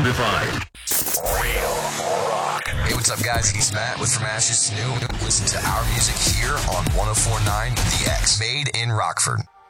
Number 5. Real rock. Hey, what's up, guys? It's Matt with From Ashes to New. Listen to our music here on 104.9 The X, made in Rockford.